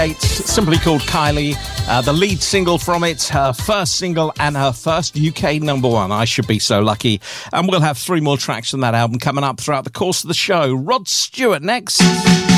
It's simply called Kylie. The lead single from it, her first single and her first UK number one. I Should Be So Lucky. And we'll have 3 more tracks from that album coming up throughout the course of the show. Rod Stewart next.